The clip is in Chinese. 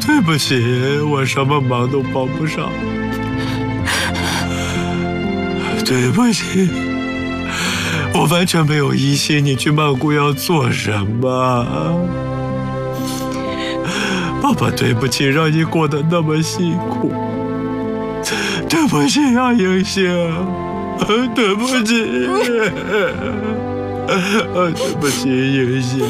对不起，我什么忙都帮不上。对不起，我完全没有疑心你去曼谷要做什么。爸爸，对不起，让你过得那么辛苦。对不起呀，英星，对不起，对不起，英星。